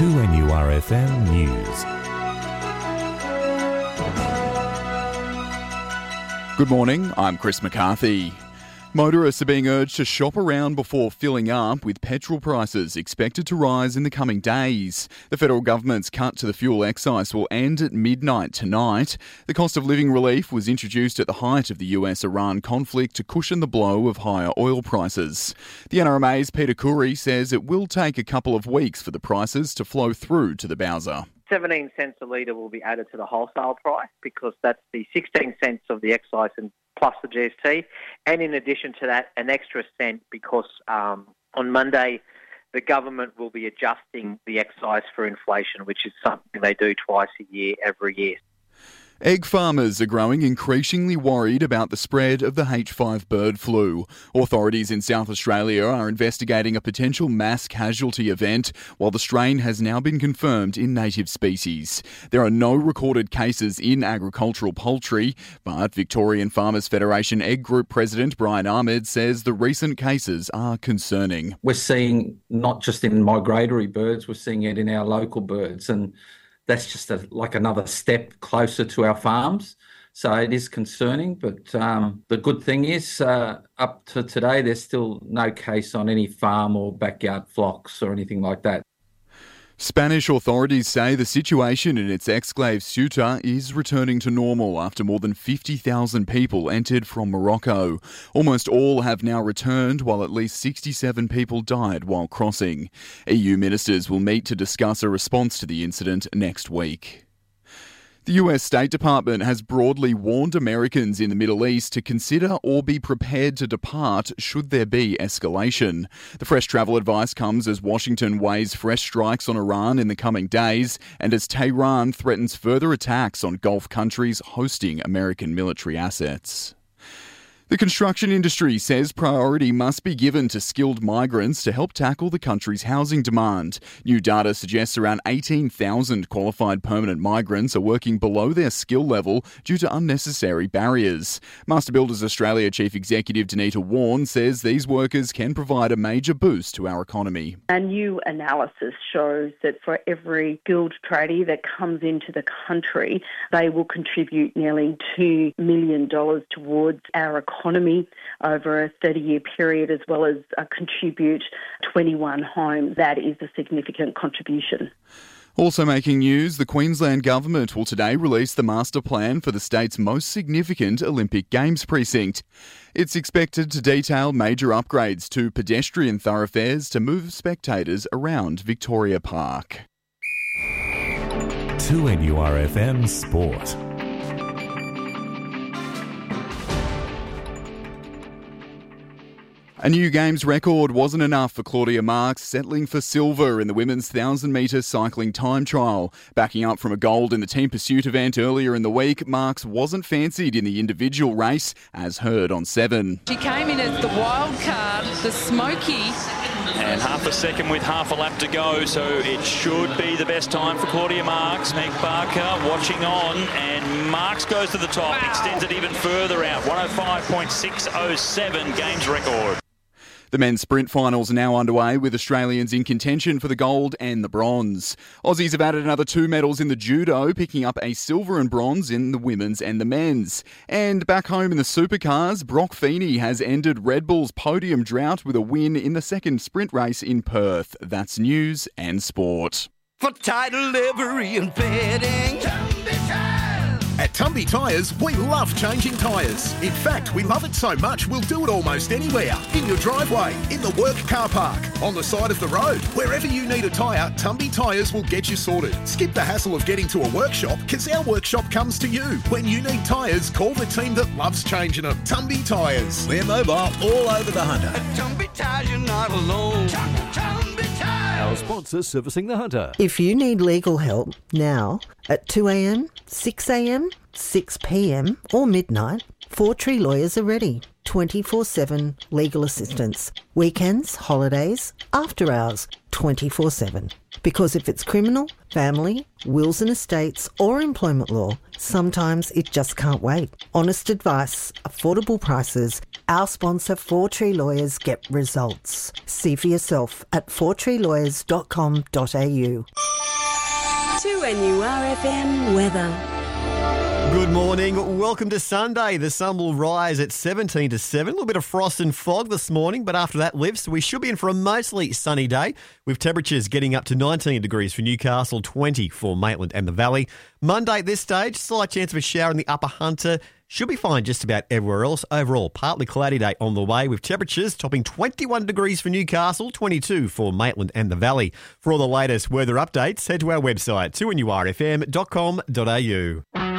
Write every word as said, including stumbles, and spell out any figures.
two N U R F M News. Good morning, I'm Chris McCarthy. Motorists are being urged to shop around before filling up, with petrol prices expected to rise in the coming days. The federal government's cut to the fuel excise will end at midnight tonight. The cost of living relief was introduced at the height of the U S Iran conflict to cushion the blow of higher oil prices. The N R M A's Peter Khoury says it will take a couple of weeks for the prices to flow through to the Bowser. seventeen cents a litre will be added to the wholesale price because that's the sixteen cents of the excise and plus the G S T. And in addition to that, an extra cent because um, on Monday, the government will be adjusting the excise for inflation, which is something they do twice a year, every year. Egg farmers are growing increasingly worried about the spread of the H five bird flu. Authorities in South Australia are investigating a potential mass casualty event, while the strain has now been confirmed in native species. There are no recorded cases in agricultural poultry, but Victorian Farmers Federation Egg Group President Brian Ahmed says the recent cases are concerning. We're seeing not just in migratory birds, we're seeing it in our local birds, and that's just a, like another step closer to our farms. So it is concerning, but um, the good thing is uh, up to today, there's still no case on any farm or backyard flocks or anything like that. Spanish authorities say the situation in its exclave Ceuta is returning to normal after more than fifty thousand people entered from Morocco. Almost all have now returned, while at least sixty-seven people died while crossing. E U ministers will meet to discuss a response to the incident next week. The U S State Department has broadly warned Americans in the Middle East to consider or be prepared to depart should there be escalation. The fresh travel advice comes as Washington weighs fresh strikes on Iran in the coming days and as Tehran threatens further attacks on Gulf countries hosting American military assets. The construction industry says priority must be given to skilled migrants to help tackle the country's housing demand. New data suggests around eighteen thousand qualified permanent migrants are working below their skill level due to unnecessary barriers. Master Builders Australia Chief Executive Danita Warren says these workers can provide a major boost to our economy. A new analysis shows that for every skilled tradie that comes into the country, they will contribute nearly two million dollars towards our economy. economy over a thirty-year period, as well as uh, contribute twenty-one homes. That is a significant contribution. Also making news, the Queensland Government will today release the master plan for the state's most significant Olympic Games precinct. It's expected to detail major upgrades to pedestrian thoroughfares to move spectators around Victoria Park. two N U R F M Sport. A new games record wasn't enough for Claudia Marx, settling for silver in the women's one thousand metre cycling time trial. Backing up from a gold in the team pursuit event earlier in the week, Marx wasn't fancied in the individual race, as heard on Seven. She came in as the wild card, the smoky. And half a second with half a lap to go, so it should be the best time for Claudia Marx. Meg Barker watching on, and Marx goes to the top, wow. Extends it even further out. one oh five point six oh seven games record. The men's sprint finals are now underway, with Australians in contention for the gold and the bronze. Aussies have added another two medals in the judo, picking up a silver and bronze in the women's and the men's. And back home in the supercars, Brock Feeney has ended Red Bull's podium drought with a win in the second sprint race in Perth. That's news and sport. For title livery and bedding, at Tumby Tyres, we love changing tyres. In fact, we love it so much, we'll do it almost anywhere. In your driveway, in the work car park, on the side of the road. Wherever you need a tyre, Tumby Tyres will get you sorted. Skip the hassle of getting to a workshop, because our workshop comes to you. When you need tyres, call the team that loves changing them. Tumby Tyres. We're mobile all over the Hunter. At Tumby Tyres, you're not alone. Tumby Tyres. Our sponsor servicing the Hunter. If you need legal help now, at two a.m, six a.m, six p.m or midnight, Four Tree Lawyers are ready. twenty-four seven legal assistance. Weekends, holidays, after hours, twenty-four seven. Because if it's criminal, family, wills and estates or employment law, sometimes it just can't wait. Honest advice, affordable prices. Our sponsor, Four Tree Lawyers, get results. See for yourself at four tree lawyers dot com dot a u. two N U R F M weather. Good morning. Welcome to Sunday. The sun will rise at seventeen to seven. A little bit of frost and fog this morning, but after that lifts, we should be in for a mostly sunny day with temperatures getting up to nineteen degrees for Newcastle, twenty for Maitland and the Valley. Monday at this stage, slight chance of a shower in the Upper Hunter. Should be fine just about everywhere else. Overall, partly cloudy day on the way with temperatures topping twenty-one degrees for Newcastle, twenty-two for Maitland and the Valley. For all the latest weather updates, head to our website, two N U R F M dot com dot a u.